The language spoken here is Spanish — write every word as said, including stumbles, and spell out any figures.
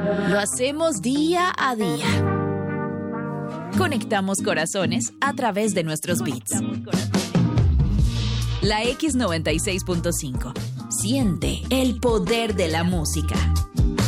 Lo hacemos día a día. Conectamos corazones a través de nuestros beats. La X noventa y seis punto cinco. Siente el poder de la música.